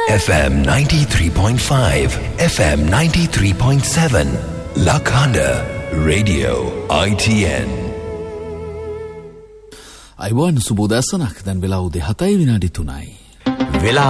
FM 93.5, FM 93.7, Lakhanda, Radio ITN. Ivan සුබෝදැසනක් දැන් වෙලා උදේ 7:03යි. වෙලා